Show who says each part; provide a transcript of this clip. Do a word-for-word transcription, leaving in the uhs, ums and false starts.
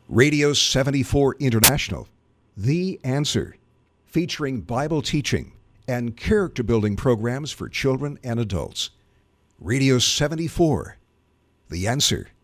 Speaker 1: Radio seventy-four International, The Answer, featuring Bible teaching and character building programs for children and adults. Radio seventy-four, The Answer.